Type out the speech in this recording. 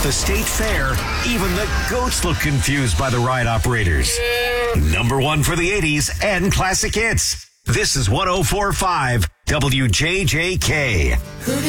At the state fair, even the goats look confused by the ride operators. Number one for the 80s and classic hits. This is 104.5 WJJK.